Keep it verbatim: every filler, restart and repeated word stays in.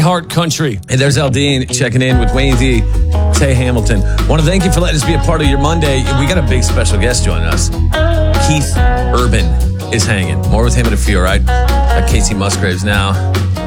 Heart Country. Hey, there's Aldine checking in with Wayne D. Tay Hamilton. Want to thank you for letting us be a part of your Monday. We got a big special guest joining us. Keith Urban is hanging. More with him in a few, all right? At Casey Musgraves now.